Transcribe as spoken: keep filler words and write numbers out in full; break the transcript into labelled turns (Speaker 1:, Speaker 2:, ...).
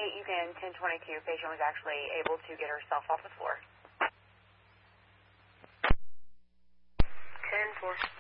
Speaker 1: Ethan ten twenty-two, patient was actually able to get herself off the floor.
Speaker 2: ten four.